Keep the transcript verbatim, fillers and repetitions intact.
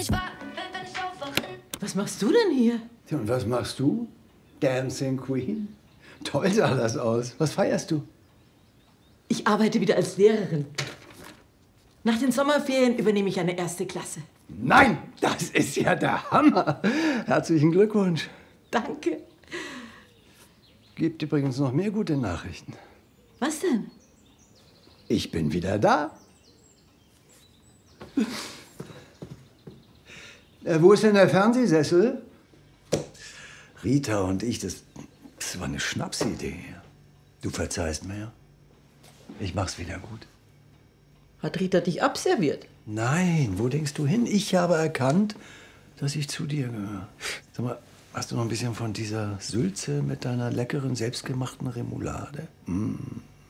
Was machst du denn hier? Ja, und was machst du? Dancing Queen? Toll sah das aus. Was feierst du? Ich arbeite wieder als Lehrerin. Nach den Sommerferien übernehme ich eine erste Klasse. Nein, das ist ja der Hammer. Herzlichen Glückwunsch. Danke. Gibt übrigens noch mehr gute Nachrichten. Was denn? Ich bin wieder da. Äh, wo ist denn der Fernsehsessel? Rita und ich, das, das war eine Schnapsidee. Du verzeihst mir. Ich mach's wieder gut. Hat Rita dich abserviert? Nein, wo denkst du hin? Ich habe erkannt, dass ich zu dir gehöre. Sag mal, hast du noch ein bisschen von dieser Sülze mit deiner leckeren, selbstgemachten Remoulade? Mm.